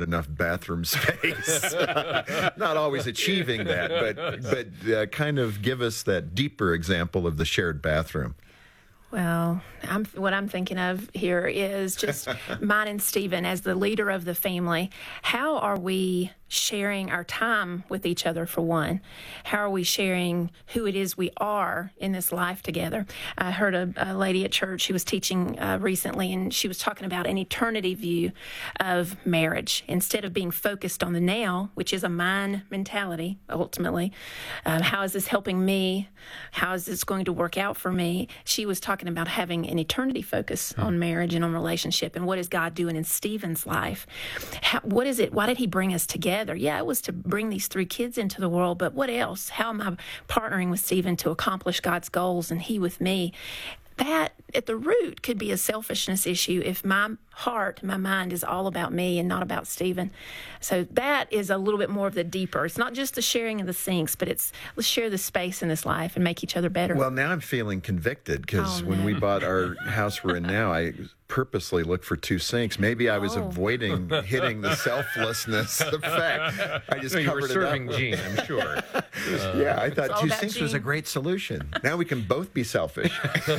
had enough bathroom space. Not always achieving that, but kind of give us that deeper example of the shared bathroom. Well, what I'm thinking of here is just mine and Stephen as the leader of the family. How are we sharing our time with each other, for one? How are we sharing who it is we are in this life together? I heard a lady at church who was teaching recently, and she was talking about an eternity view of marriage. Instead of being focused on the now, which is a mine mentality, ultimately, how is this helping me? How is this going to work out for me? She was talking about having an eternity focus on marriage and on relationship, and what is God doing in Stephen's life? What is it? Why did he bring us together? Yeah, it was to bring these 3 kids into the world, but what else? How am I partnering with Stephen to accomplish God's goals and he with me? That, at the root, could be a selfishness issue if my heart, my mind is all about me and not about Stephen. So that is a little bit more of the deeper. It's not just the sharing of the sinks, but it's let's share the space in this life and make each other better. Well, now I'm feeling convicted because when we bought our house we're in now, I purposely looked for 2 sinks. Maybe I was avoiding hitting the selfless effect. I just covered you were serving it up. Gene, I'm sure. Yeah, I thought 2 sinks Gene. was a great solution. Now we can both be selfish.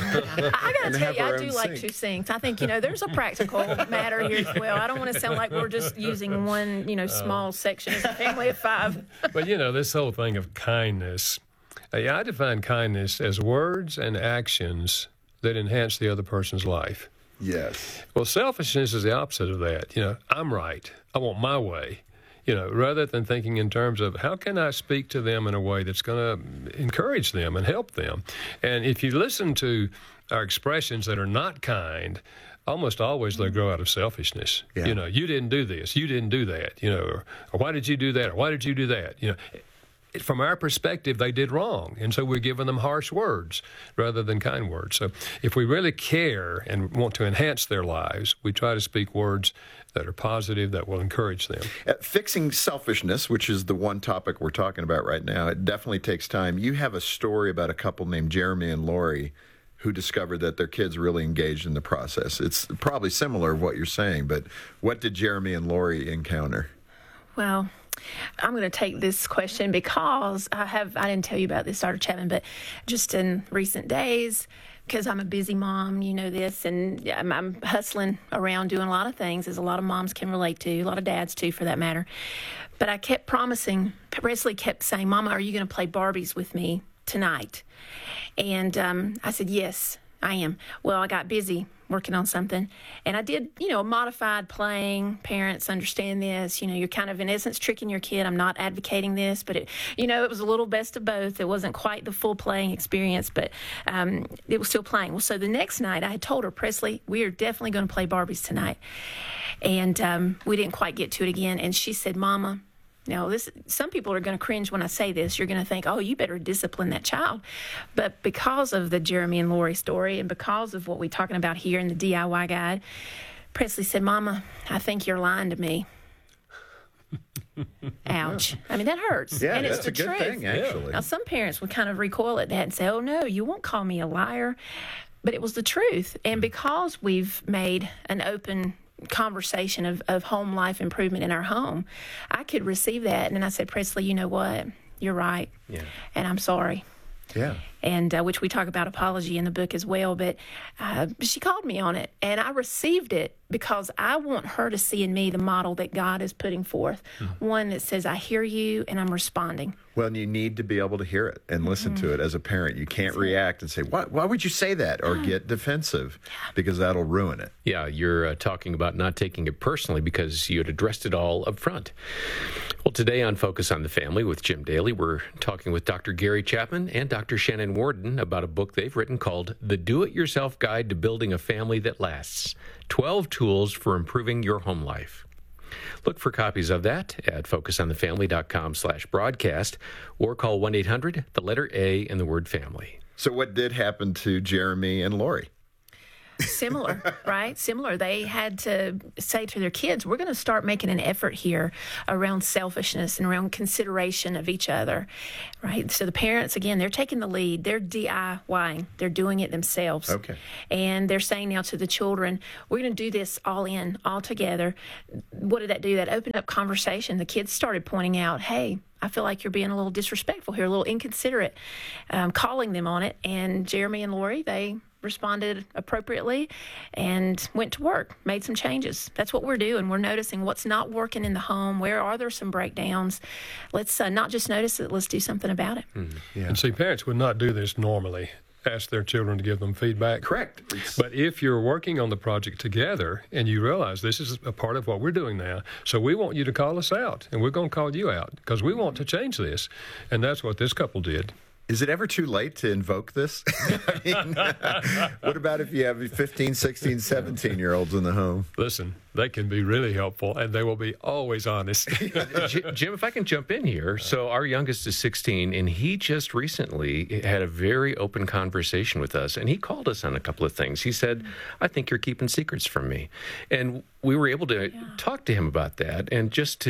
I got to tell you, I do like sink. 2 sinks. I think, there's a practical matter here as well. I don't want to sound like we're just using one, small section as a family of 5. But, this whole thing of kindness, I define kindness as words and actions that enhance the other person's life. Yes. Well, selfishness is the opposite of that. I'm right. I want my way. Rather than thinking in terms of how can I speak to them in a way that's going to encourage them and help them. And if you listen to our expressions that are not kind, almost always they grow out of selfishness. Yeah. You didn't do this, you didn't do that, or why did you do that, or why did you do that? From our perspective, they did wrong, and so we're giving them harsh words rather than kind words. So if we really care and want to enhance their lives, we try to speak words that are positive, that will encourage them. Fixing selfishness, which is the one topic we're talking about right now, it definitely takes time. You have a story about a couple named Jeremy and Lori who discovered that their kids really engaged in the process. It's probably similar to what you're saying, but what did Jeremy and Lori encounter? Well, I'm going to take this question because I didn't tell you about this, Dr. Chapman, but just in recent days, because I'm a busy mom, you know this, and I'm hustling around doing a lot of things, as a lot of moms can relate to, a lot of dads too, for that matter. But I kept promising, Presley kept saying, Mama, are you going to play Barbies with me tonight? And I said, yes, I am. Well, I got busy working on something, and I did, a modified playing. Parents understand this. You're kind of, in essence, tricking your kid. I'm not advocating this, but it was a little best of both. It wasn't quite the full playing experience, but it was still playing. Well, so the next night, I had told her, Presley, we are definitely going to play Barbies tonight. And we didn't quite get to it again. And she said, Mama, now, some people are going to cringe when I say this. You're going to think, oh, you better discipline that child. But because of the Jeremy and Lori story and because of what we're talking about here in the DIY guide, Presley said, Mama, I think you're lying to me. Ouch. I mean, that hurts. Yeah, and it's that's the a good truth. thing, actually. Now, some parents would kind of recoil at that and say, oh, no, you won't call me a liar. But it was the truth. And because we've made an open conversation of home life improvement in our home, I could receive that. And I said, Presley, you know what? You're right. Yeah. And I'm sorry. Yeah. And which we talk about apology in the book as well. But she called me on it, and I received it because I want her to see in me the model that God is putting forth, one that says, I hear you and I'm responding. Well, you need to be able to hear it and listen to it as a parent. You can't react and say, why would you say that? Or get defensive, because that'll ruin it. Yeah, you're talking about not taking it personally because you had addressed it all up front. Well, today on Focus on the Family with Jim Daly, we're talking with Dr. Gary Chapman and Dr. Shannon Worden about a book they've written called The Do-It-Yourself Guide to Building a Family That Lasts, 12 Tools for Improving Your Home Life. Look for copies of that at focusonthefamily.com/broadcast or call 1-800, the letter A, and the word family. So what did happen to Jeremy and Lori? Similar, right? Similar. They had to say to their kids, we're going to start making an effort here around selfishness and around consideration of each other, right? So the parents, again, they're taking the lead. They're DIYing. They're doing it themselves. Okay. And they're saying now to the children, we're going to do this all in, all together. What did that do? That opened up conversation. The kids started pointing out, hey, I feel like you're being a little disrespectful here, a little inconsiderate, calling them on it. And Jeremy and Lori, they responded appropriately and went to work, made some changes. That's what we're doing. We're noticing what's not working in the home. Where are there some breakdowns? Let's not just notice it, let's do something about it. Mm-hmm. Yeah. And see, parents would not do this normally. Ask their children to give them feedback. Correct. But if you're working on the project together and you realize this is a part of what we're doing now, so we want you to call us out, and we're going to call you out because we want to change this. And that's what this couple did. Is it ever too late to invoke this? I mean, what about if you have 15, 16, 17-year-olds in the home? Listen, they can be really helpful, and they will be always honest. Jim, if I can jump in here. So our youngest is 16, and he just recently had a very open conversation with us, and he called us on a couple of things. He said, I think you're keeping secrets from me. And we were able to talk to him about that, and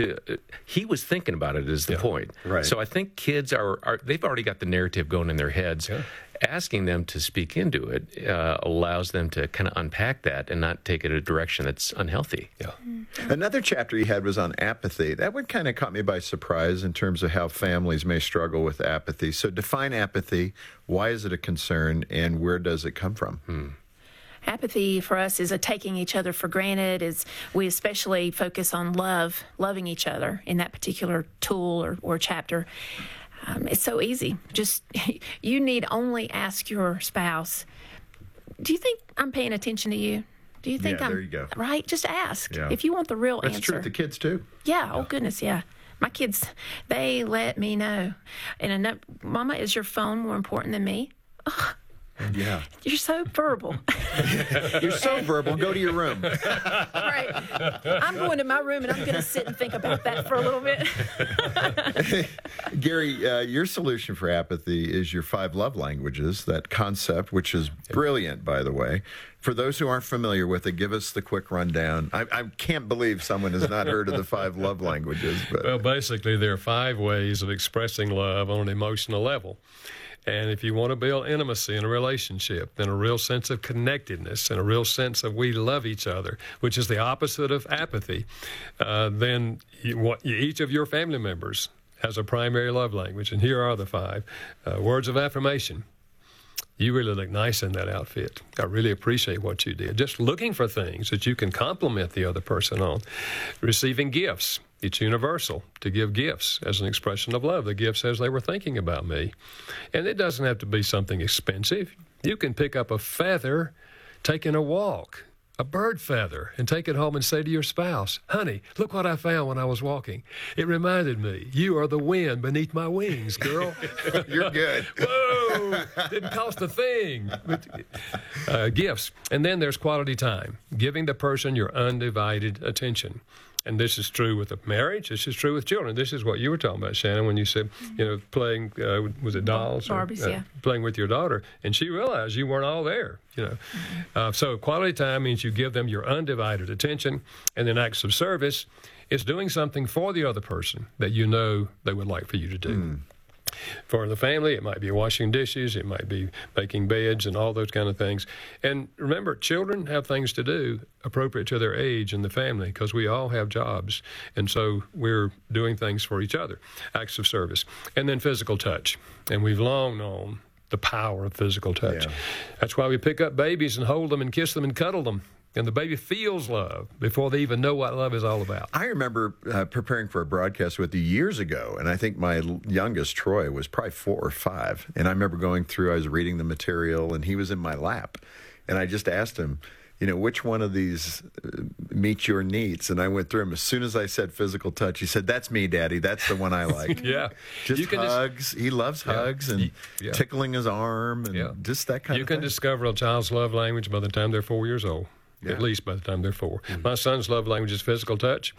he was thinking about it is the point. Right. So I think kids they've already got the narrative going in their heads. Yeah. Asking them to speak into it allows them to kind of unpack that and not take it a direction that's unhealthy. Yeah. Another chapter you had was on apathy. That one kind of caught me by surprise in terms of how families may struggle with apathy. So define apathy. Why is it a concern, and where does it come from? Apathy for us is a taking each other for granted. We especially focus on loving each other in that particular tool or chapter. It's so easy. Just, you need only ask your spouse, do you think I'm paying attention to you? Do you think there you go. Right? Just ask. Yeah. If you want the real That's answer. true with the kids, too. Yeah. Oh, goodness, yeah. My kids, they let me know. And Mama, is your phone more important than me? Ugh. Yeah. You're so verbal. You're so verbal. Go to your room. Right. I'm going to my room, and I'm going to sit and think about that for a little bit. Gary, your solution for apathy is your 5 love languages, that concept, which is brilliant, by the way. For those who aren't familiar with it, give us the quick rundown. I can't believe someone has not heard of the 5 love languages. But. Well, basically, there are 5 ways of expressing love on an emotional level. And if you want to build intimacy in a relationship, then a real sense of connectedness and a real sense of we love each other, which is the opposite of apathy, then each of your family members has a primary love language. And here are the 5. Words of affirmation. You really look nice in that outfit. I really appreciate what you did. Just looking for things that you can compliment the other person on. Receiving gifts. It's universal to give gifts as an expression of love. The gift says they were thinking about me. And it doesn't have to be something expensive. You can pick up a feather, taking a walk, a bird feather, and take it home and say to your spouse, honey, look what I found when I was walking. It reminded me, you are the wind beneath my wings, girl. You're good. Whoa, didn't cost a thing. Gifts. And then there's quality time, giving the person your undivided attention. And this is true with a marriage. This is true with children. This is what you were talking about, Shannon, when you said, playing, was it dolls? Barbies, yeah. Playing with your daughter. And she realized you weren't all there, So quality time means you give them your undivided attention. And then acts of service is doing something for the other person that you know they would like for you to do. For the family, it might be washing dishes, it might be making beds and all those kind of things. And remember, children have things to do appropriate to their age in the family because we all have jobs. And so we're doing things for each other, acts of service. And then physical touch. And we've long known the power of physical touch. Yeah. That's why we pick up babies and hold them and kiss them and cuddle them. And the baby feels love before they even know what love is all about. I remember preparing for a broadcast with you years ago, and I think my youngest, Troy, was probably 4 or 5. And I remember going through, I was reading the material, and he was in my lap. And I just asked him, which one of these meets your needs? And I went through them. As soon as I said physical touch, he said, that's me, Daddy. That's the one I like. Yeah. Just hugs. He loves hugs and tickling his arm and just that kind of thing. You can discover a child's love language by the time they're 4 years old. At least by the time they're 4. My son's love language is physical touch.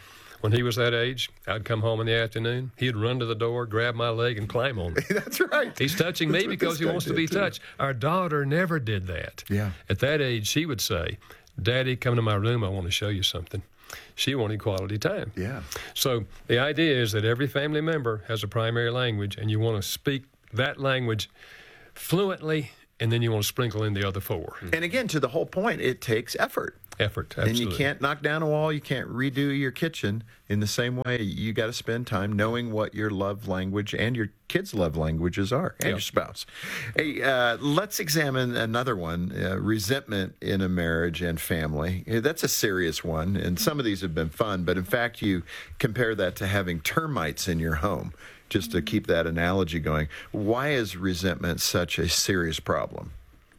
when he was that age, I'd come home in the afternoon. He'd run to the door, grab my leg, and climb on me. That's right. He's touching me because he wants to be touched. Our daughter never did that. Yeah. At that age, she would say, Daddy, come to my room. I want to show you something. She wanted quality time. Yeah. So the idea is that every family member has a primary language, and you want to speak that language fluently, and then you want to sprinkle in the other four. And again, to the whole point, it takes effort. Effort, absolutely. And you can't knock down a wall. You can't redo your kitchen in the same way. You got to spend time knowing what your love language and your kids' love languages are, and your spouse. Hey, let's examine another one, resentment in a marriage and family. That's a serious one, and some of these have been fun, but in fact, you compare that to having termites in your home, just to keep that analogy going. Why is resentment such a serious problem?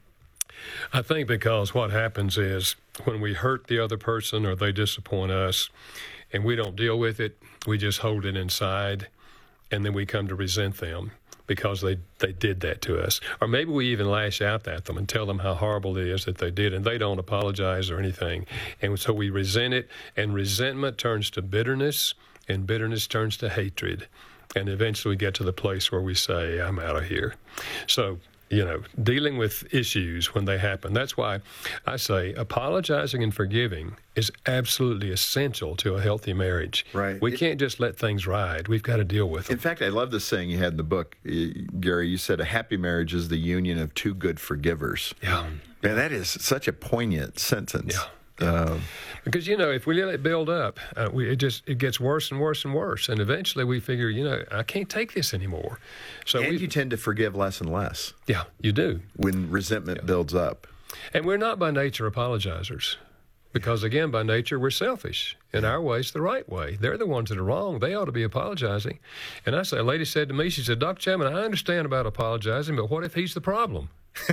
I think because what happens is when we hurt the other person or they disappoint us and we don't deal with it, we just hold it inside, and then we come to resent them because they did that to us. Or maybe we even lash out at them and tell them how horrible it is that they did, and they don't apologize or anything. And so we resent it, and resentment turns to bitterness, and bitterness turns to hatred. And eventually we get to the place where we say, I'm out of here. So, dealing with issues when they happen. That's why I say apologizing and forgiving is absolutely essential to a healthy marriage. Right. We can't just let things ride. We've got to deal with them. In fact, I love this saying you had in the book, Gary. You said a happy marriage is the union of two good forgivers. Yeah. Man, that is such a poignant sentence. Yeah. Because, if we let it build up, it gets worse and worse and worse. And eventually we figure, I can't take this anymore. So you tend to forgive less and less. Yeah, you do. When resentment builds up. And we're not by nature apologizers. Because, again, by nature, we're selfish. And our way's the right way. They're the ones that are wrong. They ought to be apologizing. And a lady said to me, she said, Dr. Chapman, I understand about apologizing, but what if he's the problem?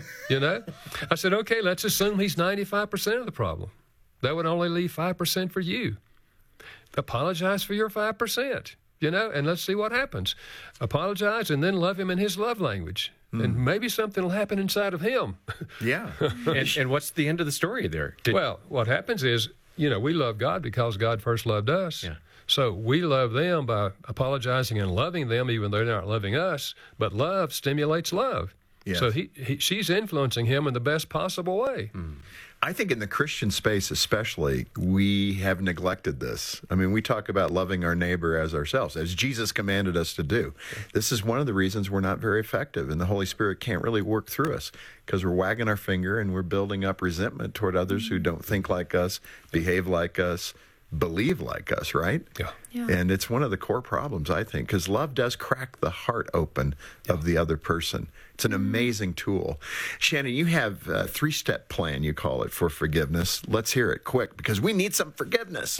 I said, okay, let's assume he's 95% of the problem. That would only leave 5% for you. Apologize for your 5%, and let's see what happens. Apologize and then love him in his love language. And maybe something will happen inside of him. Yeah. and what's the end of the story there? Well, what happens is, we love God because God first loved us. Yeah. So we love them by apologizing and loving them even though they're not loving us. But love stimulates love. Yes. So she's influencing him in the best possible way. I think in the Christian space especially, we have neglected this. I mean, we talk about loving our neighbor as ourselves, as Jesus commanded us to do. This is one of the reasons we're not very effective, and the Holy Spirit can't really work through us because we're wagging our finger and we're building up resentment toward others who don't think like us, behave like us, believe like us, right? Yeah. And it's one of the core problems, I think, because love does crack the heart open of the other person. It's an amazing tool. Shannon, you have a 3-step plan, you call it, for forgiveness. Let's hear it quick, because we need some forgiveness.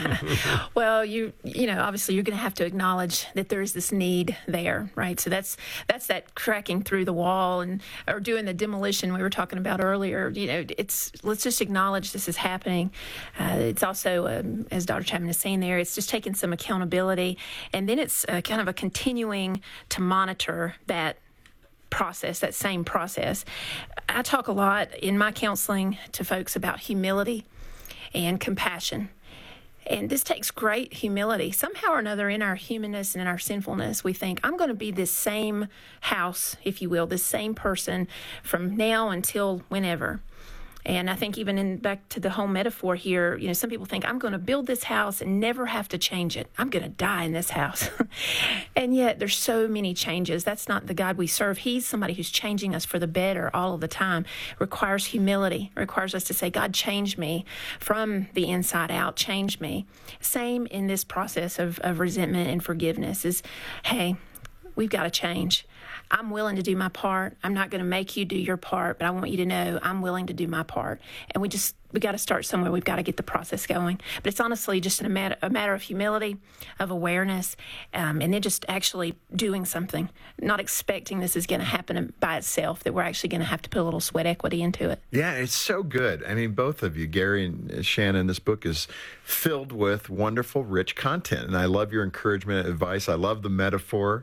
Well, obviously you're going to have to acknowledge that there is this need there, right? So that's that cracking through the wall or doing the demolition we were talking about earlier. Let's just acknowledge this is happening. It's also, as Dr. Chapman is saying there, it's just taking some accountability, and then it's kind of a continuing to monitor that process, that same process. I talk a lot in my counseling to folks about humility and compassion. And this takes great humility. Somehow or another, in our humanness and in our sinfulness, we think, I'm going to be this same house, if you will, this same person from now until whenever. And I think even back to the home metaphor here, some people think, I'm going to build this house and never have to change it. I'm going to die in this house. And yet there's so many changes. That's not the God we serve. He's somebody who's changing us for the better all of the time. Requires humility. Requires us to say, God, change me from the inside out. Change me. Same in this process of resentment and forgiveness is, hey, we've got to change. I'm willing to do my part. I'm not going to make you do your part, but I want you to know I'm willing to do my part. And we got to start somewhere. We've got to get the process going. But it's honestly just a matter of humility, of awareness, and then just actually doing something, not expecting this is going to happen by itself, that we're actually going to have to put a little sweat equity into it. Yeah, it's so good. I mean, both of you, Gary and Shannon, this book is filled with wonderful, rich content. And I love your encouragement and advice. I love the metaphor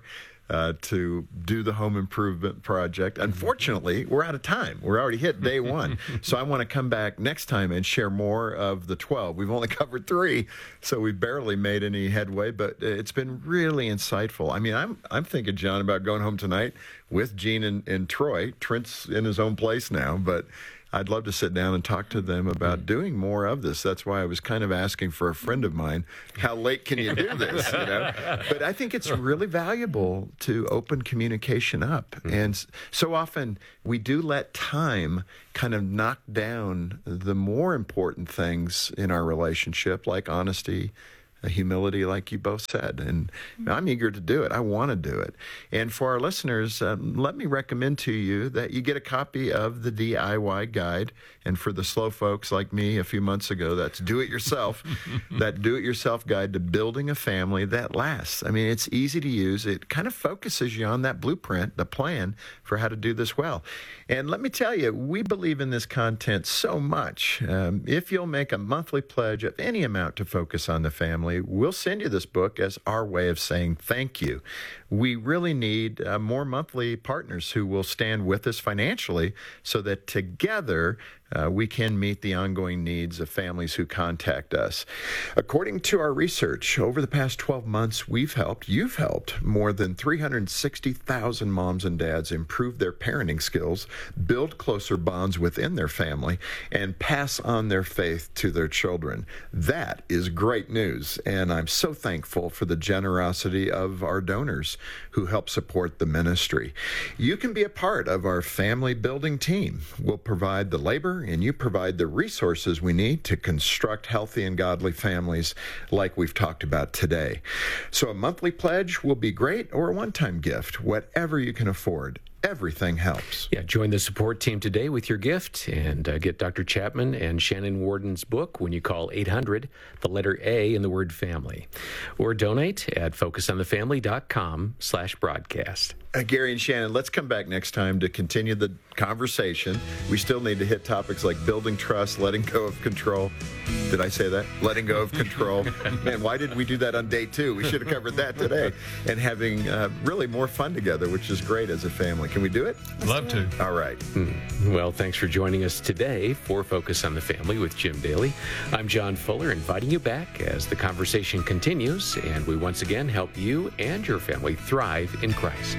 to do the home improvement project. Unfortunately, we're out of time. We're already hit day one. So I want to come back next time and share more of the 12. We've only covered 3, so we barely made any headway, but it's been really insightful. I mean, I'm thinking, John, about going home tonight with Gene and Troy. Trent's in his own place now, but I'd love to sit down and talk to them about doing more of this. That's why I was kind of asking for a friend of mine, how late can you do this? But I think it's really valuable to open communication up. And so often we do let time kind of knock down the more important things in our relationship, like honesty, humility, like you both said. And I'm eager to do it. I want to do it. And for our listeners, let me recommend to you that you get a copy of the DIY guide. And for the slow folks like me a few months ago, that's do-it-yourself, that do-it-yourself guide to building a family that lasts. I mean, it's easy to use. It kind of focuses you on that blueprint, the plan for how to do this well. And let me tell you, we believe in this content so much. If you'll make a monthly pledge of any amount to focus on the family, we'll send you this book as our way of saying thank you. We really need more monthly partners who will stand with us financially so that together we can meet the ongoing needs of families who contact us. According to our research, over the past 12 months, you've helped more than 360,000 moms and dads improve their parenting skills, build closer bonds within their family, and pass on their faith to their children. That is great news, and I'm so thankful for the generosity of our donors who help support the ministry. You can be a part of our family building team. We'll provide the labor and you provide the resources we need to construct healthy and godly families like we've talked about today. So a monthly pledge will be great, or a one-time gift, whatever you can afford. Everything helps. Yeah, join the support team today with your gift and get Dr. Chapman and Shannon Worden's book when you call 800, the letter A in the word family. Or donate at focusonthefamily.com/broadcast. Gary and Shannon, let's come back next time to continue the conversation. We still need to hit topics like building trust, letting go of control. Did I say that? Letting go of control. Man, why did we do that on day 2? We should have covered that today. And having really more fun together, which is great as a family. Can we do it? Love to. All right. Well, thanks for joining us today for Focus on the Family with Jim Daly. I'm John Fuller, inviting you back as the conversation continues, and we once again help you and your family thrive in Christ.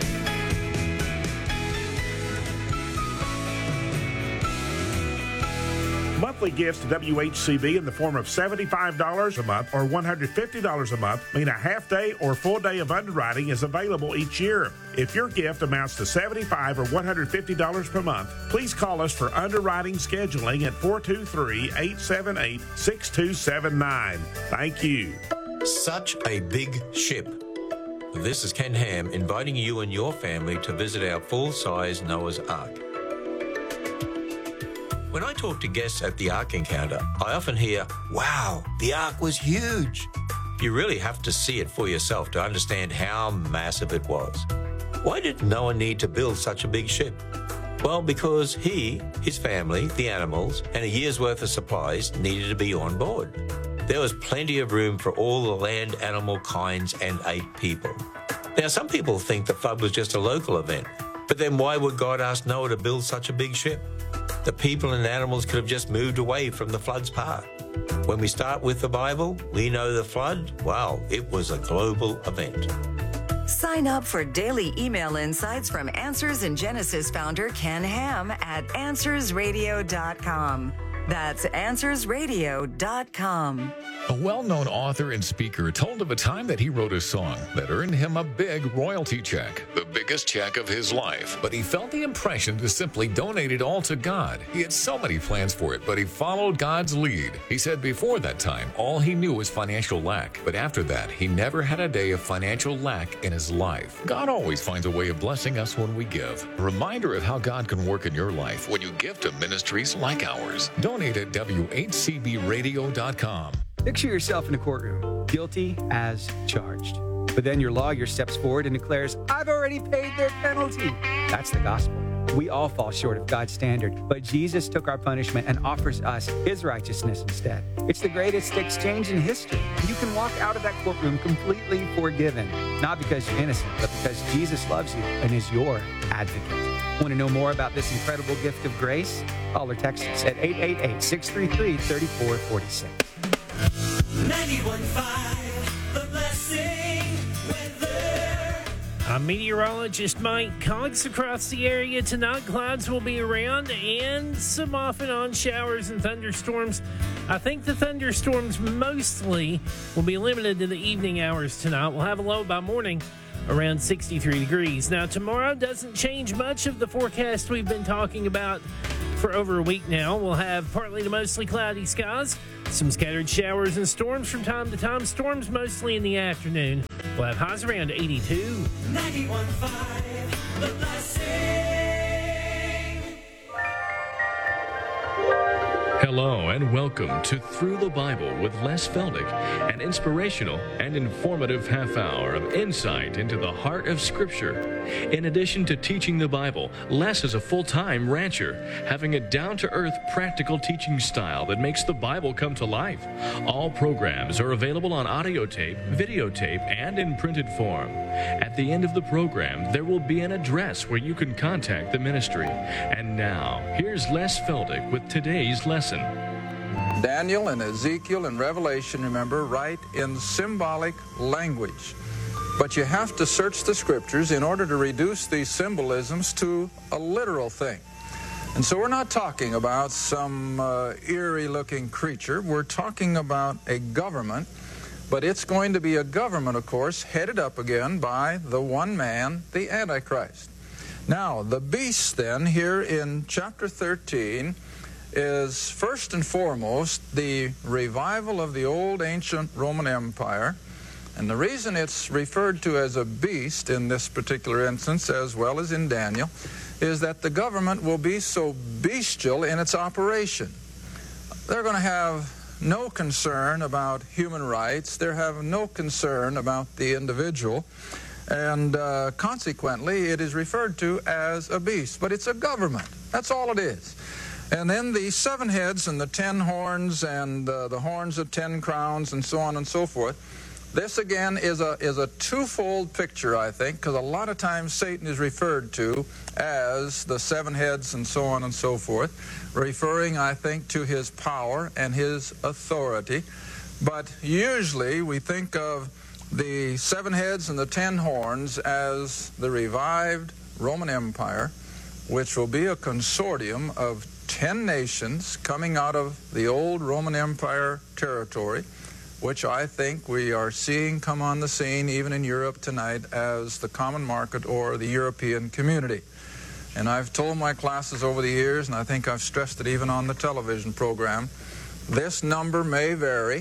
Monthly gifts to WHCB in the form of $75 a month or $150 a month mean a half-day or full-day of underwriting is available each year. If your gift amounts to $75 or $150 per month, please call us for underwriting scheduling at 423-878-6279. Thank you. Such a big ship. This is Ken Ham inviting you and your family to visit our full-size Noah's Ark. When I talk to guests at the Ark Encounter, I often hear, "Wow, the Ark was huge." You really have to see it for yourself to understand how massive it was. Why did Noah need to build such a big ship? Well, because he, his family, the animals, and a year's worth of supplies needed to be on board. There was plenty of room for all the land animal kinds and 8 people. Now, some people think the flood was just a local event, but then why would God ask Noah to build such a big ship? The people and animals could have just moved away from the flood's path. When we start with the Bible, we know the flood, well, it was a global event. Sign up for daily email insights from Answers in Genesis founder Ken Ham at AnswersRadio.com. That's AnswersRadio.com. A well-known author and speaker told of a time that he wrote a song that earned him a big royalty check, the biggest check of his life. But he felt the impression to simply donate it all to God. He had so many plans for it, but he followed God's lead. He said before that time, all he knew was financial lack. But after that, he never had a day of financial lack in his life. God always finds a way of blessing us when we give. A reminder of how God can work in your life when you give to ministries like ours. Donate at WHCBradio.com. Picture yourself in a courtroom, guilty as charged. But then your lawyer steps forward and declares, "I've already paid their penalty." That's the gospel. We all fall short of God's standard, but Jesus took our punishment and offers us his righteousness instead. It's the greatest exchange in history. You can walk out of that courtroom completely forgiven, not because you're innocent, but because Jesus loves you and is your advocate. Want to know more about this incredible gift of grace? Call or text us at 888-633-3446. 91.5 The Blessing Weather. I'm meteorologist Mike Cox. Across the area tonight, clouds will be around and some off and on showers and thunderstorms. I think the thunderstorms mostly will be limited to the evening hours tonight. We'll have a low by morning around 63 degrees. Now, tomorrow doesn't change much of the forecast we've been talking about for over a week now. We'll have partly to mostly cloudy skies, some scattered showers and storms from time to time. Storms mostly in the afternoon. We'll have highs around 82. 91.5 The Blessing. Hello and welcome to Through the Bible with Les Feldick, an inspirational and informative half hour of insight into the heart of Scripture. In addition to teaching the Bible, Les is a full-time rancher, having a down-to-earth, practical teaching style that makes the Bible come to life. All programs are available on audio tape, videotape, and in printed form. At the end of the program, there will be an address where you can contact the ministry. And now, here's Les Feldick with today's lesson. Daniel and Ezekiel and Revelation, remember, write in symbolic language. But you have to search the Scriptures in order to reduce these symbolisms to a literal thing. And so we're not talking about some eerie-looking creature. We're talking about a government, but it's going to be a government, of course, headed up again by the one man, the Antichrist. Now, the beast then, here in chapter 13, is first and foremost the revival of the old ancient Roman Empire. And the reason it's referred to as a beast in this particular instance, as well as in Daniel, is that the government will be so bestial in its operation. They're going to have no concern about human rights. They're having no concern about the individual. And consequently, it is referred to as a beast. But it's a government. That's all it is. And then the 7 heads and the 10 horns and the horns of 10 crowns and so on and so forth. This, again, is a twofold picture, I think, because a lot of times Satan is referred to as the 7 heads and so on and so forth, referring, I think, to his power and his authority. But usually we think of the 7 heads and the 10 horns as the revived Roman Empire, which will be a consortium of 10 nations coming out of the old Roman Empire territory, which I think we are seeing come on the scene even in Europe tonight as the common market or the European community. And I've told my classes over the years, and I think I've stressed it even on the television program, this number may vary.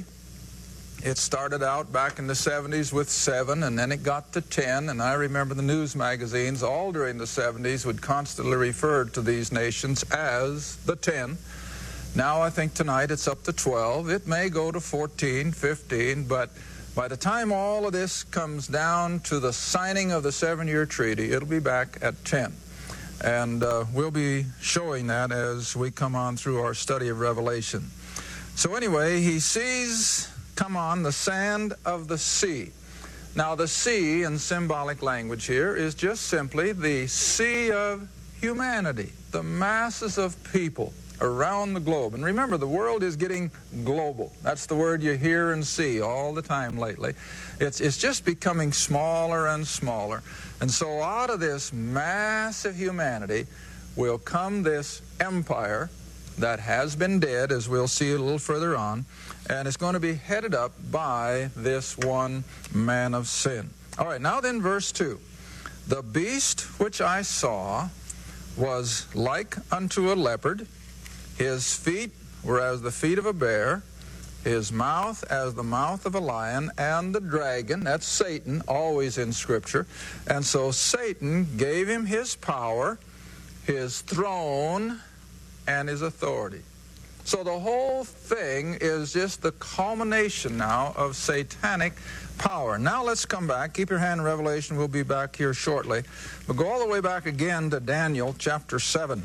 It started out back in the 70s with 7, and then it got to 10, and I remember the news magazines all during the 70s would constantly refer to these nations as the 10. Now I think tonight it's up to 12. It may go to 14, 15, but by the time all of this comes down to the signing of the 7-year treaty, it'll be back at 10. And we'll be showing that as we come on through our study of Revelation. So anyway, he sees come on the sand of the sea. Now the sea in symbolic language here is just simply the sea of humanity, the masses of people around the globe. And remember, the world is getting global. That's the word you hear and see all the time lately. It's just becoming smaller and smaller. And so out of this massive humanity will come this empire that has been dead, as we'll see a little further on, and it's going to be headed up by this one man of sin. All right, now then verse 2. The beast which I saw was like unto a leopard. His feet were as the feet of a bear, his mouth as the mouth of a lion, and the dragon, that's Satan, always in Scripture. And so Satan gave him his power, his throne, and his authority. So the whole thing is just the culmination now of satanic power. Now let's come back. Keep your hand in Revelation. We'll be back here shortly. But go all the way back again to Daniel chapter 7.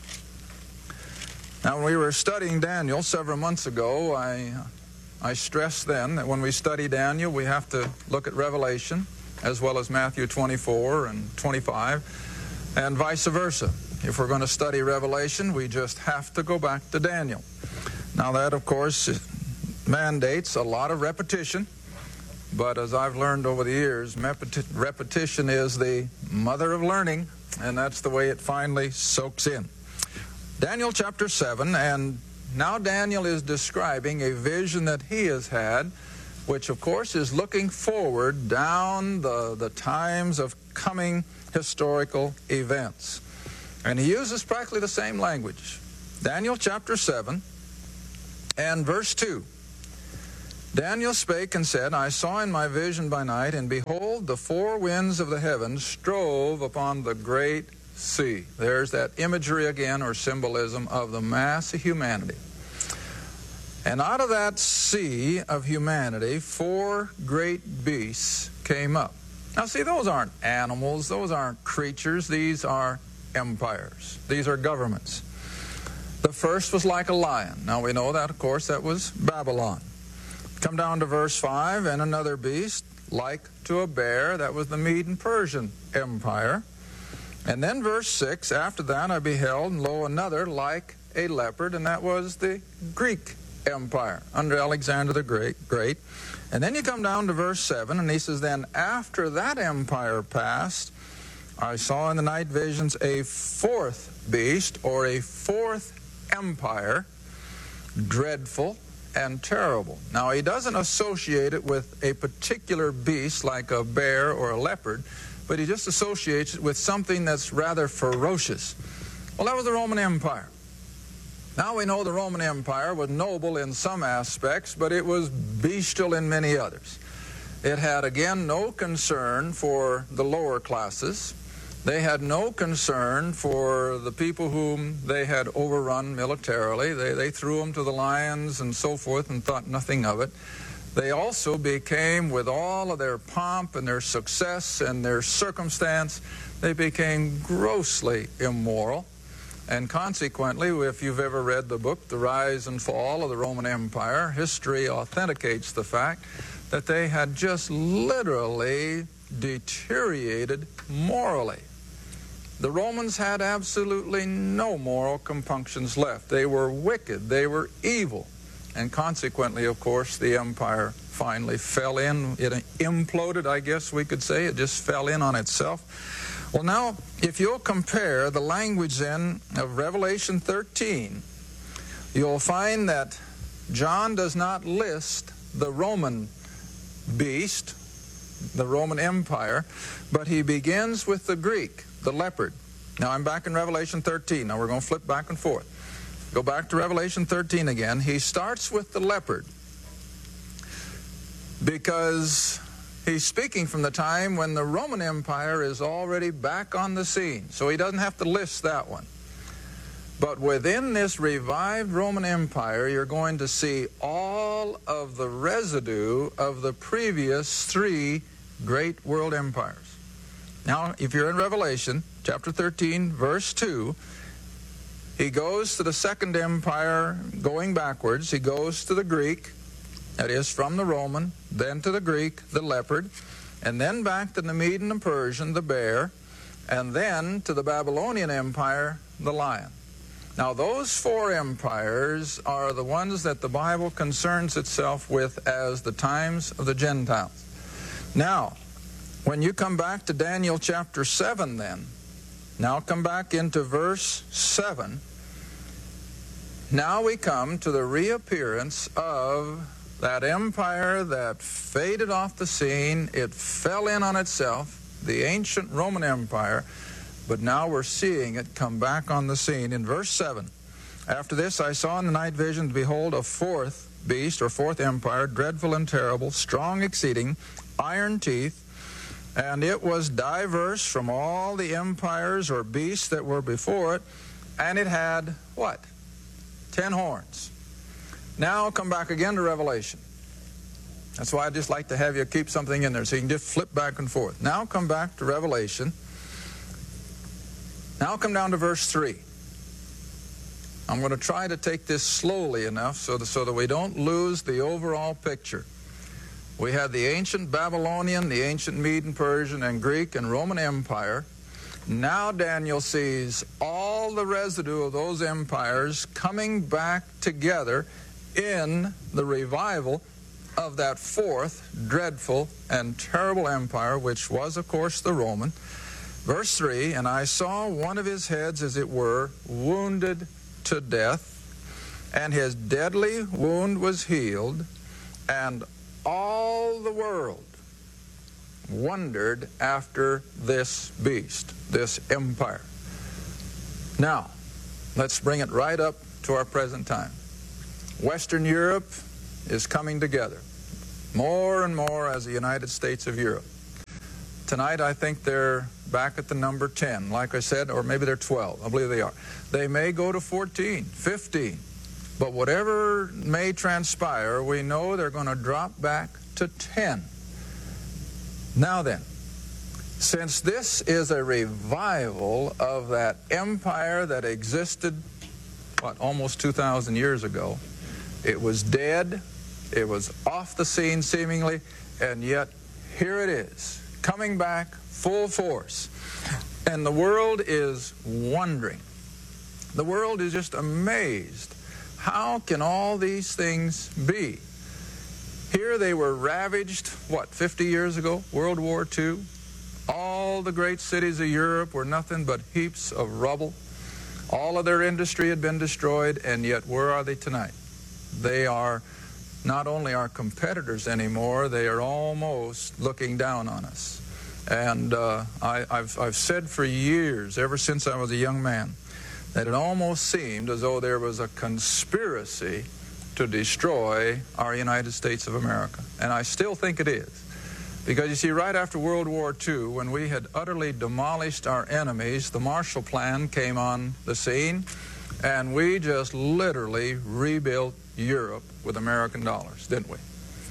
Now, when we were studying Daniel several months ago, I stressed then that when we study Daniel, we have to look at Revelation as well as Matthew 24 and 25, and vice versa. If we're going to study Revelation, we just have to go back to Daniel. Now that, of course, mandates a lot of repetition, but as I've learned over the years, repetition is the mother of learning, and that's the way it finally soaks in. Daniel chapter 7, and now Daniel is describing a vision that he has had, which of course is looking forward down the times of coming historical events. And he uses practically the same language. Daniel chapter 7 and verse 2. Daniel spake and said, I saw in my vision by night, and behold, the four winds of the heavens strove upon the great sea. There's that imagery again, or symbolism of the mass of humanity. And out of that sea of humanity, four great beasts came up. Now see, those aren't animals, those aren't creatures, these are empires. These are governments. The first was like a lion. Now we know that, of course, that was Babylon. Come down to verse 5, and another beast like to a bear. That was the Mede and Persian Empire. And then verse 6, after that I beheld, and lo, another like a leopard, and that was the Greek Empire under Alexander the Great. And then you come down to verse 7, and he says, then after that empire passed, I saw in the night visions a fourth beast, or a fourth empire, dreadful and terrible. Now, he doesn't associate it with a particular beast like a bear or a leopard, but he just associates it with something that's rather ferocious. Well, that was the Roman Empire. Now we know the Roman Empire was noble in some aspects, but it was bestial in many others. It had, again, no concern for the lower classes. They had no concern for the people whom they had overrun militarily. They threw them to the lions and so forth and thought nothing of it. They also became, with all of their pomp and their success and their circumstance, they became grossly immoral. And consequently, if you've ever read the book, The Rise and Fall of the Roman Empire, history authenticates the fact that they had just literally deteriorated morally. The Romans had absolutely no moral compunctions left. They were wicked, they were evil, and consequently, of course, the empire finally fell in. It imploded, I guess we could say. It just fell in on itself. Well, now, if you'll compare the language then of Revelation 13, you'll find that John does not list the Roman beast, the Roman Empire, but he begins with the Greek, the leopard. Now, I'm back in Revelation 13. Now, we're going to flip back and forth. Go back to Revelation 13 again. He starts with the leopard because he's speaking from the time when the Roman Empire is already back on the scene. So he doesn't have to list that one. But within this revived Roman Empire, you're going to see all of the residue of the previous three great world empires. Now, if you're in Revelation chapter 13, verse 2, he goes to the second empire going backwards. He goes to the Greek, that is, from the Roman, then to the Greek, the leopard, and then back to the Mede and the Persian, the bear, and then to the Babylonian Empire, the lion. Now, those four empires are the ones that the Bible concerns itself with as the times of the Gentiles. Now, when you come back to Daniel chapter 7 then, now come back into verse 7, now we come to the reappearance of that empire that faded off the scene. It fell in on itself, the ancient Roman Empire, but now we're seeing it come back on the scene. In verse 7, after this I saw in the night visions, behold, a fourth beast, or fourth empire, dreadful and terrible, strong exceeding, iron teeth, and it was diverse from all the empires or beasts that were before it, and it had, what? 10 horns. Now come back again to Revelation. That's why I just like to have you keep something in there so you can just flip back and forth. Now come back to Revelation. Now come down to verse 3. I'm going to try to take this slowly enough so that we don't lose the overall picture. We had the ancient Babylonian, the ancient Median, Persian, and Greek and Roman Empire. Now Daniel sees all the residue of those empires coming back together in the revival of that fourth dreadful and terrible empire, which was, of course, the Roman. Verse 3, and I saw one of his heads, as it were, wounded to death, and his deadly wound was healed, and all the world wondered after this beast, this empire. Now, let's bring it right up to our present time. Western Europe is coming together more and more as the United States of Europe. Tonight, I think they're back at the number 10, like I said, or maybe they're 12. I believe they are. They may go to 14, 15. But whatever may transpire, we know they're going to drop back to 10. Now then, since this is a revival of that empire that existed, almost 2,000 years ago, it was dead, it was off the scene seemingly, and yet here it is, coming back full force. And the world is wondering. The world is just amazed. How can all these things be? Here they were ravaged, 50 years ago? World War II. All the great cities of Europe were nothing but heaps of rubble. All of their industry had been destroyed, and yet where are they tonight? They are not only our competitors anymore, they are almost looking down on us. And I've said for years, ever since I was a young man, that it almost seemed as though there was a conspiracy to destroy our United States of America. And I still think it is. Because you see, right after World War II, when we had utterly demolished our enemies, the Marshall Plan came on the scene, and we just literally rebuilt Europe with American dollars, didn't we?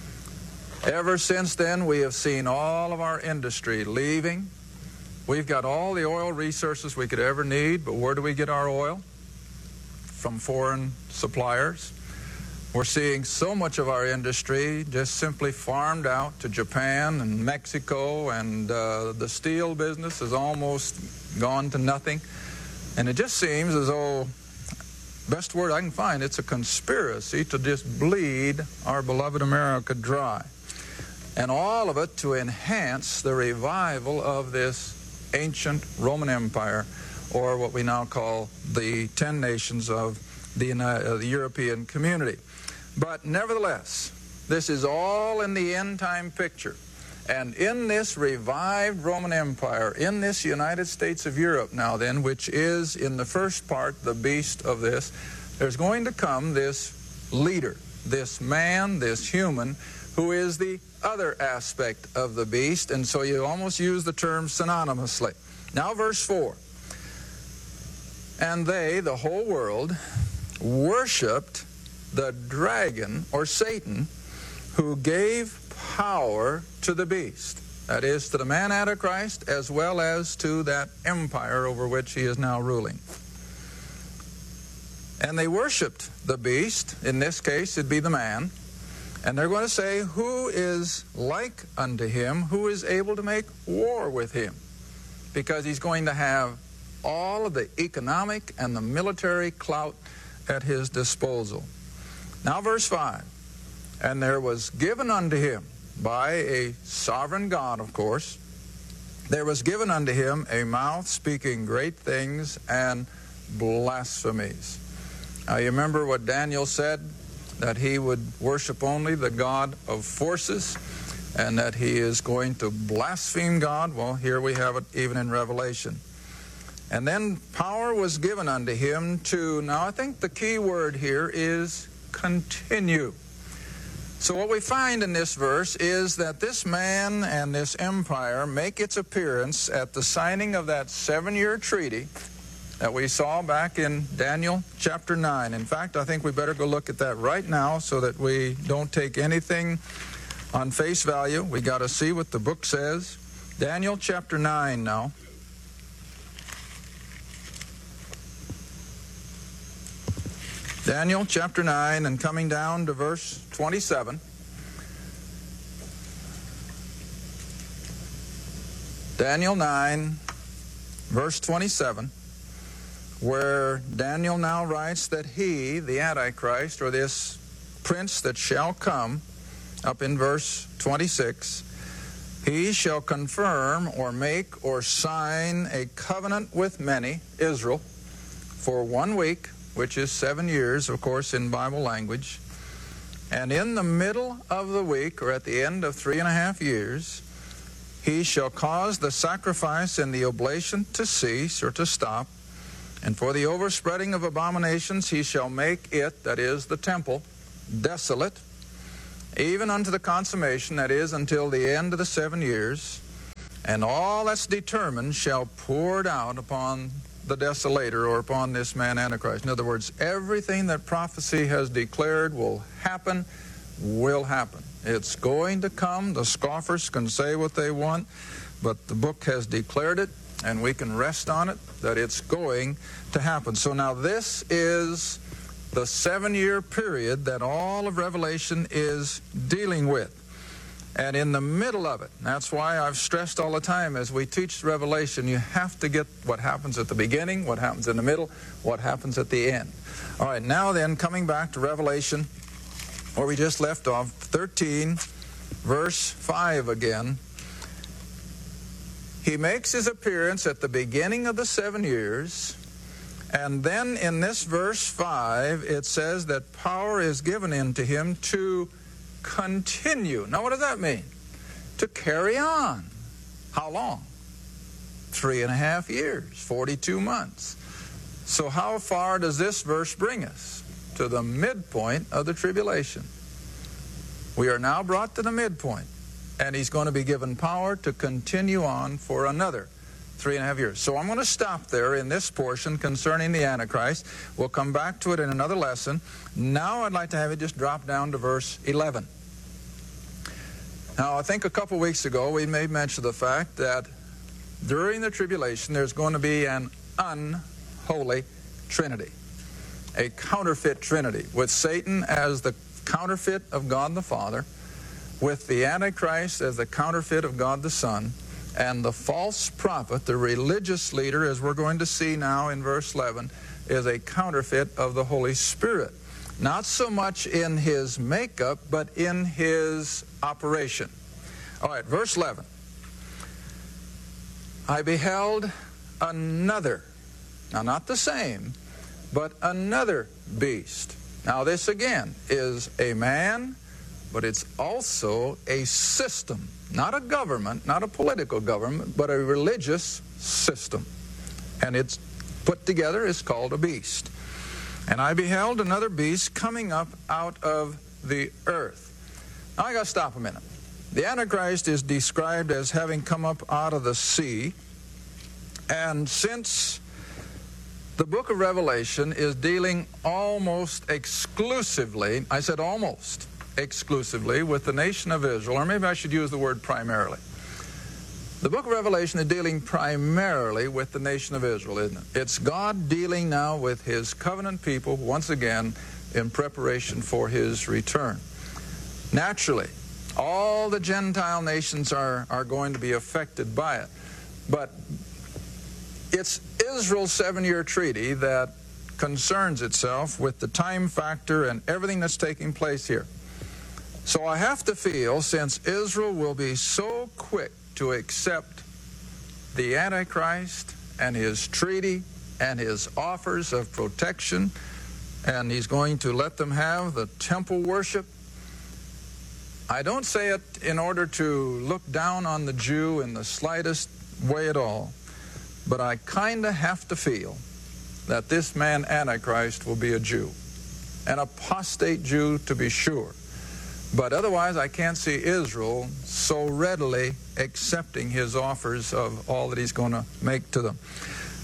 Ever since then, we have seen all of our industry leaving. We've got all the oil resources we could ever need, but where do we get our oil? From foreign suppliers. We're seeing so much of our industry just simply farmed out to Japan and Mexico, and the steel business has almost gone to nothing. And it just seems as though, best word I can find, it's a conspiracy to just bleed our beloved America dry. And all of it to enhance the revival of this ancient Roman Empire, or what we now call the 10 nations of the European community. But nevertheless, this is all in the end-time picture. And in this revived Roman Empire, in this United States of Europe now then, which is in the first part the beast of this, there's going to come this leader, this man, this human, who is the other aspect of the beast, and so you almost use the term synonymously. Now verse 4. And they, the whole world, worshipped the dragon, or Satan, who gave power to the beast. That is, to the man Antichrist, as well as to that empire over which he is now ruling. And they worshipped the beast. In this case, it'd be the man. And they're going to say, who is like unto him, who is able to make war with him? Because he's going to have all of the economic and the military clout at his disposal. Now verse 5. And there was given unto him, by a sovereign God, of course, there was given unto him a mouth speaking great things and blasphemies. Now you remember what Daniel said, that he would worship only the God of forces, and that he is going to blaspheme God. Well, here we have it even in Revelation. And then power was given unto him to, now I think the key word here is continue. So what we find in this verse is that this man and this empire make its appearance at the signing of that 7-year treaty that we saw back in Daniel chapter 9. In fact, I think we better go look at that right now so that we don't take anything on face value. We got to see what the book says. Daniel chapter 9 now. Daniel chapter 9 and coming down to verse 27. Daniel 9, verse 27, where Daniel now writes that he, the Antichrist, or this prince that shall come, up in verse 26, he shall confirm or make or sign a covenant with many, Israel, for 1 week, which is 7 years, of course, in Bible language. And in the middle of the week, or at the end of 3.5 years, he shall cause the sacrifice and the oblation to cease or to stop. And for the overspreading of abominations he shall make it, that is, the temple, desolate, even unto the consummation, that is, until the end of the 7 years. And all that's determined shall pour it out upon the desolator, or upon this man Antichrist. In other words, everything that prophecy has declared will happen, will happen. It's going to come. The scoffers can say what they want, but the book has declared it, and we can rest on it, that it's going to happen. So now this is the 7-year period that all of Revelation is dealing with. And in the middle of it, that's why I've stressed all the time as we teach Revelation, you have to get what happens at the beginning, what happens in the middle, what happens at the end. All right, now then, coming back to Revelation, where we just left off, 13, verse 5 again. He makes his appearance at the beginning of the 7 years, and then in this verse 5, it says that power is given unto him to continue. Now, what does that mean? To carry on. How long? 3.5 years, 42 months. So how far does this verse bring us? To the midpoint of the tribulation. We are now brought to the midpoint, and he's going to be given power to continue on for another 3.5 years. So I'm going to stop there in this portion concerning the Antichrist. We'll come back to it in another lesson. Now I'd like to have you just drop down to verse 11. Now, I think a couple weeks ago we made mention of the fact that during the tribulation there's going to be an unholy trinity, a counterfeit trinity, with Satan as the counterfeit of God the Father, with the Antichrist as the counterfeit of God the Son, and the false prophet, the religious leader, as we're going to see now in verse 11, is a counterfeit of the Holy Spirit. Not so much in his makeup, but in his operation. All right, verse 11. I beheld another, now not the same, but another beast. Now this again is a man, but it's also a system. Not a government, not a political government, but a religious system. And it's put together, is called a beast. And I beheld another beast coming up out of the earth. Now I got to stop a minute. The Antichrist is described as having come up out of the sea. And since the book of Revelation is dealing almost exclusively, I said almost exclusively, with the nation of Israel, or maybe I should use the word primarily. The book of Revelation is dealing primarily with the nation of Israel, isn't it? It's God dealing now with his covenant people once again in preparation for his return. Naturally, all the Gentile nations are going to be affected by it. But it's Israel's 7-year treaty that concerns itself with the time factor and everything that's taking place here. So I have to feel, since Israel will be so quick to accept the Antichrist and his treaty and his offers of protection, and he's going to let them have the temple worship. I don't say it in order to look down on the Jew in the slightest way at all, but I kind of have to feel that this man Antichrist will be a Jew, an apostate Jew to be sure. But otherwise, I can't see Israel so readily accepting his offers of all that he's going to make to them.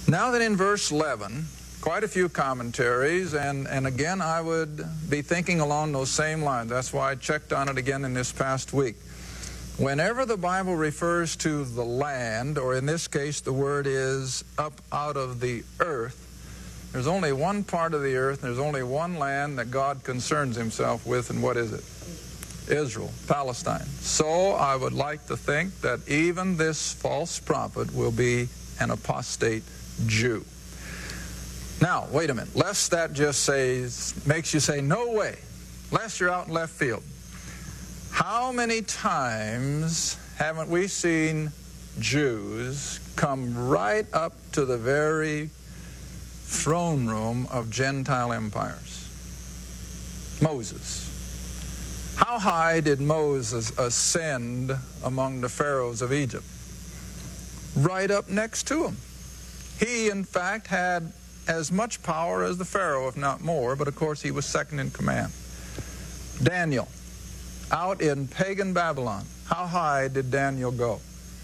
Now that in verse 11, quite a few commentaries, and again I would be thinking along those same lines. That's why I checked on it again in this past week. Whenever the Bible refers to the land, or in this case the word is up out of the earth, there's only one part of the earth, there's only one land that God concerns himself with, and what is it? Israel, Palestine. So I would like to think that even this false prophet will be an apostate Jew. Now, wait a minute. Lest that just makes you say, no way. Lest you're out in left field. How many times haven't we seen Jews come right up to the very throne room of Gentile empires? Moses. How high did Moses ascend among the pharaohs of Egypt? Right up next to him. He, in fact, had as much power as the Pharaoh, if not more, but of course he was second in command. Daniel, out in pagan Babylon, how high did Daniel go?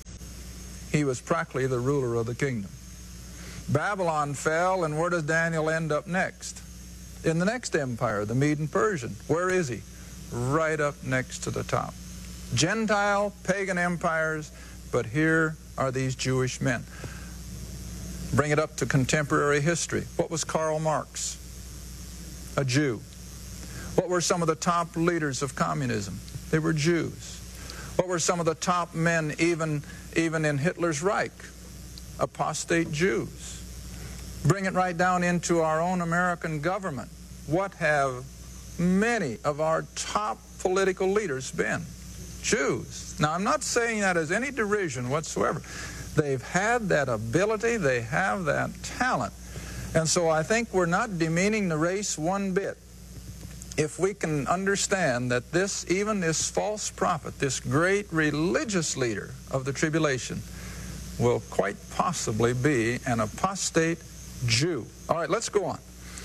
He was practically the ruler of the kingdom. Babylon fell, and where does Daniel end up next? In the next empire, the Mede and Persian. Where is he? Right up next to the top. Gentile, pagan empires, but here are these Jewish men. Bring it up to contemporary history. What was Karl Marx? A Jew. What were some of the top leaders of communism? They were Jews. What were some of the top men even in Hitler's Reich? Apostate Jews. Bring it right down into our own American government. What have many of our top political leaders been? Jews. Now, I'm not saying that as any derision whatsoever. They've had that ability, they have that talent. And so I think we're not demeaning the race one bit if we can understand that even this false prophet, this great religious leader of the tribulation, will quite possibly be an apostate Jew. All right, let's go on.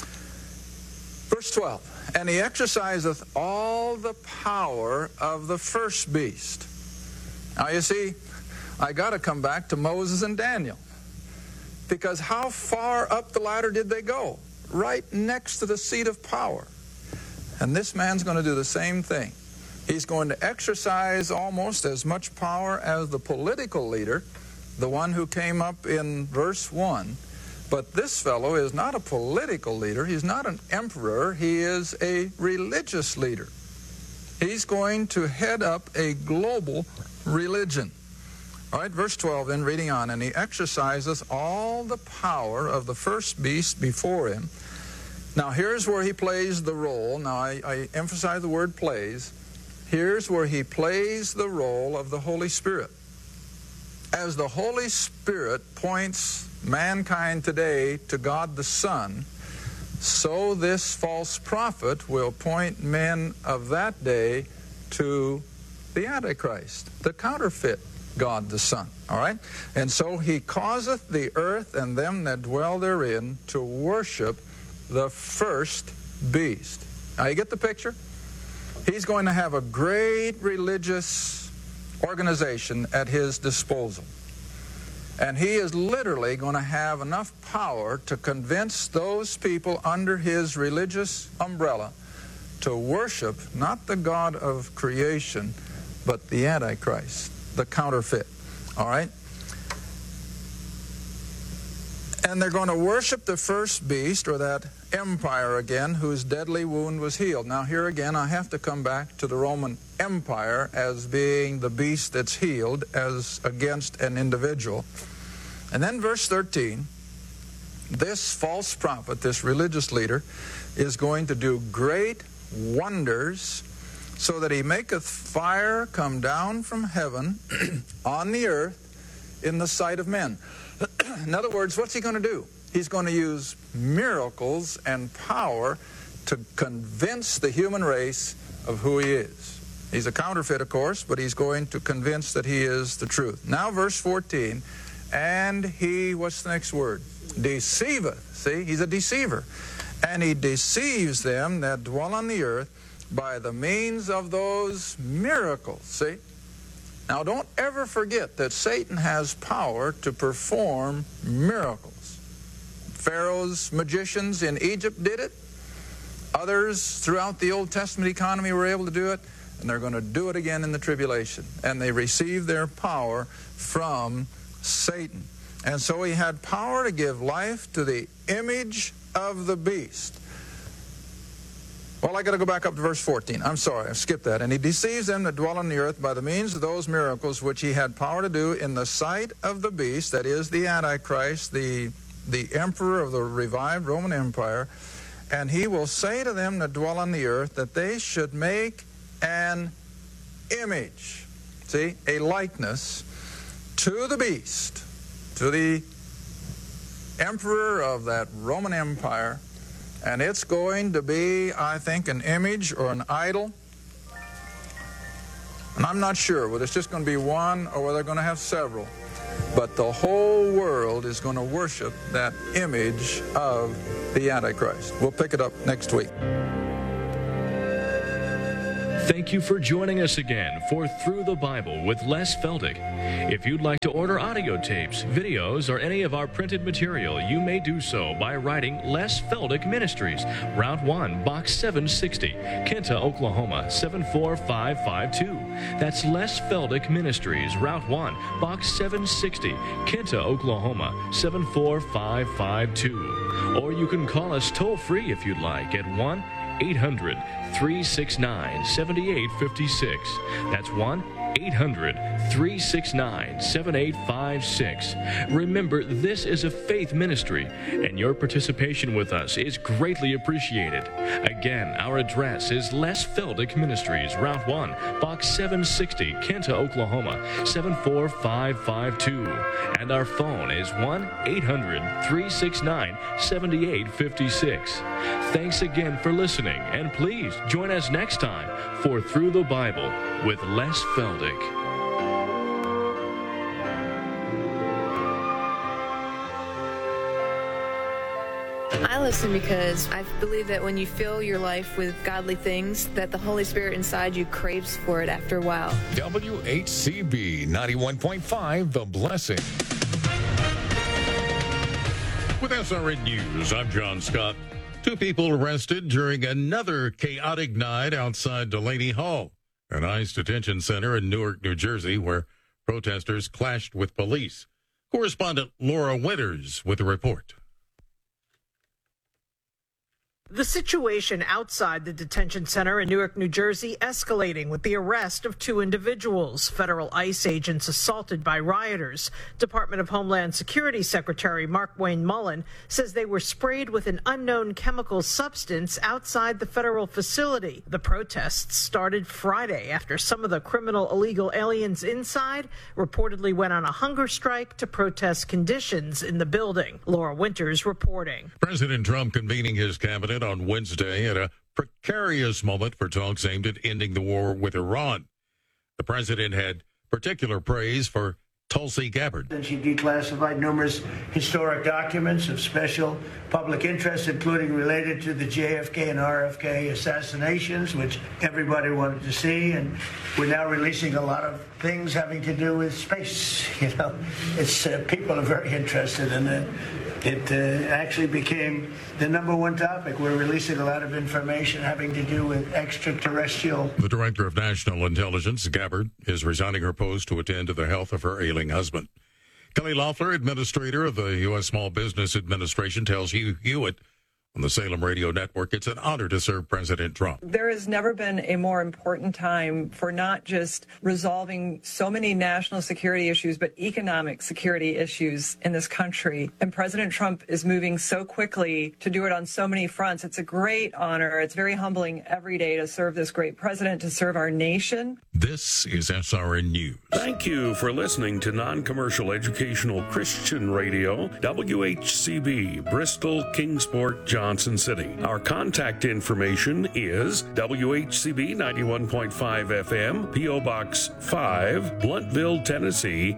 Verse 12, and he exerciseth all the power of the first beast. Now you see, I got to come back to Moses and Daniel. Because how far up the ladder did they go? Right next to the seat of power. And this man's going to do the same thing. He's going to exercise almost as much power as the political leader, the one who came up in verse 1. But this fellow is not a political leader. He's not an emperor. He is a religious leader. He's going to head up a global religion. All right, verse 12, then reading on, and he exercises all the power of the first beast before him. Now, here's where he plays the role. Now, I emphasize the word plays. Here's where he plays the role of the Holy Spirit. As the Holy Spirit points mankind today to God the Son, so this false prophet will point men of that day to the Antichrist, the counterfeit God the Son. All right? And so he causeth the earth and them that dwell therein to worship the first beast. Now you get the picture? He's going to have a great religious organization at his disposal. And he is literally going to have enough power to convince those people under his religious umbrella to worship not the God of creation, but the Antichrist, the counterfeit. All right? And they're going to worship the first beast, or that empire again, whose deadly wound was healed. Now here again, I have to come back to the Roman Empire as being the beast that's healed as against an individual. And then verse 13, this false prophet, this religious leader, is going to do great wonders, so that he maketh fire come down from heaven on the earth in the sight of men. In other words, what's he going to do? He's going to use miracles and power to convince the human race of who he is. He's a counterfeit, of course, but he's going to convince that he is the truth. Now, verse 14, and he, what's the next word? Deceiveth. See, he's a deceiver. And he deceives them that dwell on the earth by the means of those miracles. See? Now, don't ever forget that Satan has power to perform miracles. Pharaoh's magicians in Egypt did it. Others throughout the Old Testament economy were able to do it, and they're going to do it again in the tribulation. And they receive their power from Satan. And so he had power to give life to the image of the beast. Well, I got to go back up to verse 14. I'm sorry, I skipped that. And he deceives them that dwell on the earth by the means of those miracles which he had power to do in the sight of the beast, that is the Antichrist, the emperor of the revived Roman Empire. And he will say to them that dwell on the earth that they should make an image, see, a likeness to the beast, to the emperor of that Roman Empire. And it's going to be, I think, an image or an idol. And I'm not sure whether it's just going to be one or whether they're going to have several. But the whole world is going to worship that image of the Antichrist. We'll pick it up next week. Thank you for joining us again for Through the Bible with Les Feldick. If you'd like to order audio tapes, videos, or any of our printed material, you may do so by writing Les Feldick Ministries, Route 1, Box 760, Kenta, Oklahoma, 74552. That's Les Feldick Ministries, Route 1, Box 760, Kenta, Oklahoma, 74552. Or you can call us toll-free if you'd like at 1-800-369-7856. That's 1-800-369-7856. Remember, this is a faith ministry, and your participation with us is greatly appreciated. Again, our address is Les Feldick Ministries, Route 1, Box 760, Kenta, Oklahoma, 74552. And our phone is 1-800-369-7856. Thanks again for listening, and please join us next time for Through the Bible with Les Feldick. I listen because I believe that when you fill your life with godly things, that the Holy Spirit inside you craves for it after a while. WHCB 91.5, The Blessing. With SRN News, I'm John Scott. 2 people arrested during another chaotic night outside Delaney Hall, an ICE detention center in Newark, New Jersey, where protesters clashed with police. Correspondent Laura Winters with a report. The situation outside the detention center in Newark, New Jersey, escalating with the arrest of 2 individuals, federal ICE agents assaulted by rioters. Department of Homeland Security Secretary Mark Wayne Mullen says they were sprayed with an unknown chemical substance outside the federal facility. The protests started Friday after some of the criminal illegal aliens inside reportedly went on a hunger strike to protest conditions in the building. Laura Winters reporting. President Trump convening his cabinet on Wednesday at a precarious moment for talks aimed at ending the war with Iran. The president had particular praise for Tulsi Gabbard. She declassified numerous historic documents of special public interest, including related to the JFK and RFK assassinations, which everybody wanted to see. And we're now releasing a lot of things having to do with space. You know, it's people are very interested in it. It actually became the #1 topic. We're releasing a lot of information having to do with extraterrestrial. The director of national intelligence, Gabbard, is resigning her post to attend to the health of her ailing husband. Kelly Loeffler, administrator of the U.S. Small Business Administration, tells Hugh Hewitt on the Salem Radio Network it's an honor to serve President Trump. There has never been a more important time for not just resolving so many national security issues, but economic security issues in this country. And President Trump is moving so quickly to do it on so many fronts. It's a great honor. It's very humbling every day to serve this great president, to serve our nation. This is SRN News. Thank you for listening to non-commercial educational Christian radio, WHCB, Bristol, Kingsport, Johnson City. Our contact information is WHCB 91.5 FM, P.O. Box 5, Bluntville, Tennessee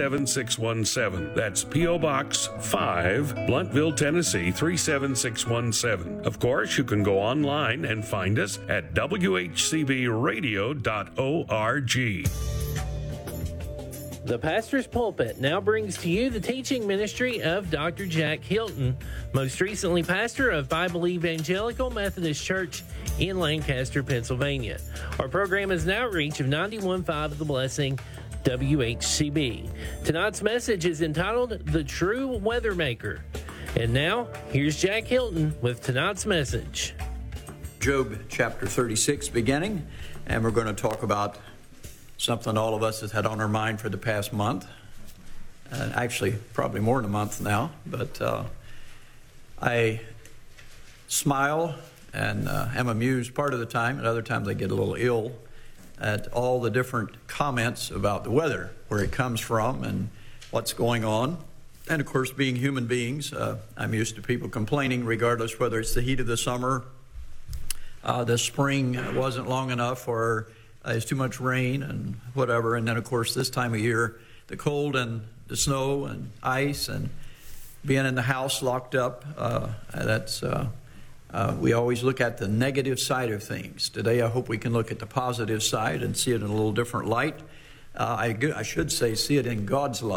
37617. That's P.O. Box 5, Bluntville, Tennessee 37617. Of course, you can go online and find us at WHCBradio.org. The Pastor's Pulpit now brings to you the teaching ministry of Dr. Jack Hilton, most recently pastor of Bible Evangelical Methodist Church in Lancaster, Pennsylvania. Our program is an outreach of 91.5 The Blessing, WHCB. Tonight's message is entitled The True Weathermaker. And now, here's Jack Hilton with tonight's message. Job chapter 36 beginning, and we're going to talk about something all of us has had on our mind for the past month. Actually, probably more than a month now, but I smile and am amused part of the time, and other times I get a little ill at all the different comments about the weather, where it comes from and what's going on. And of course, being human beings, I'm used to people complaining regardless whether it's the heat of the summer, the spring wasn't long enough, or there's too much rain and whatever. And then, of course, this time of year, the cold and the snow and ice and being in the house locked up, we always look at the negative side of things. Today, I hope we can look at the positive side and see it in a little different light. I should say, see it in God's light.